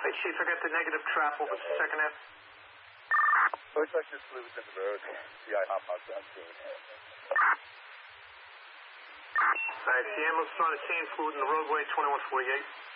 Hey, Chief, I got the negative trap over second F. Looks like this flew within the road. CI hop house down soon. Alright, the ambulance is on the scene, fluid in the roadway, 2148.